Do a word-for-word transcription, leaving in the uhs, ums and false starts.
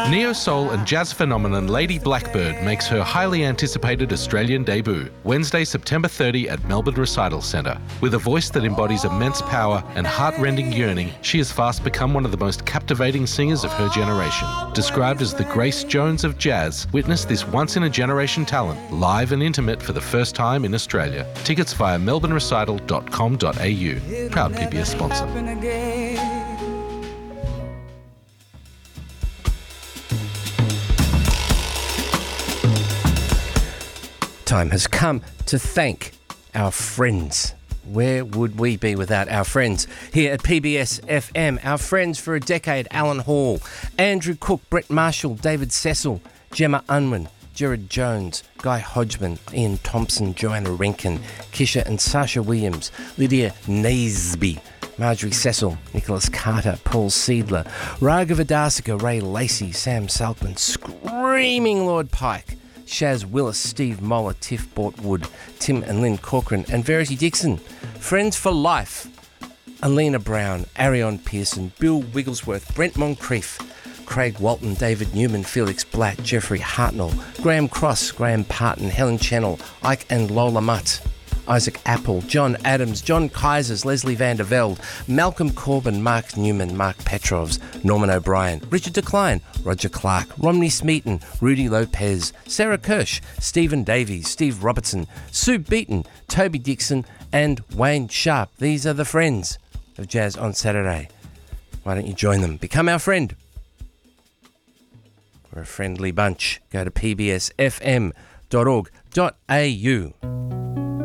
Neo-soul and jazz phenomenon Lady Blackbird makes her highly anticipated Australian debut, Wednesday, September thirtieth at Melbourne Recital Centre. With a voice that embodies immense power and heart-rending yearning, she has fast become one of the most captivating singers of her generation. Described as the Grace Jones of jazz, witness this once-in-a-generation talent, live and intimate for the first time in Australia. Tickets via melbourne recital dot com dot a u. Proud P B S sponsor. Time has come to thank our friends. Where would we be without our friends here at P B S F M? Our friends for a decade: Alan Hall, Andrew Cook, Brett Marshall, David Cecil, Gemma Unwin, Gerard Jones, Guy Hodgman, Ian Thompson, Joanna Renkin, Kisha and Sasha Williams, Lydia Naseby, Marjorie Cecil, Nicholas Carter, Paul Seidler, Raghav Adasika, Ray Lacey, Sam Salkman, Screaming Lord Pike, Shaz Willis, Steve Moller, Tiff Bortwood, Tim and Lynn Corcoran, and Verity Dixon. Friends for Life: Alina Brown, Arion Pearson, Bill Wigglesworth, Brent Moncrief, Craig Walton, David Newman, Felix Black, Jeffrey Hartnell, Graham Cross, Graham Parton, Helen Channel, Ike and Lola Mutt, Isaac Apple, John Adams, John Kaisers, Leslie van der Velde, Malcolm Corbin, Mark Newman, Mark Petrovs, Norman O'Brien, Richard Decline, Roger Clark, Romney Smeaton, Rudy Lopez, Sarah Kirsch, Stephen Davies, Steve Robertson, Sue Beaton, Toby Dixon, and Wayne Sharp. These are the friends of Jazz on Saturday. Why don't you join them? Become our friend. We're a friendly bunch. Go to p b s f m dot org dot a u.